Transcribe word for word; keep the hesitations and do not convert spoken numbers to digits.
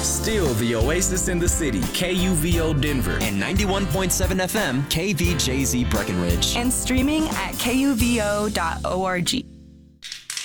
Still the oasis in the city, K U V O Denver. And ninety-one point seven F M, K V J Z Breckenridge. And streaming at K U V O dot org.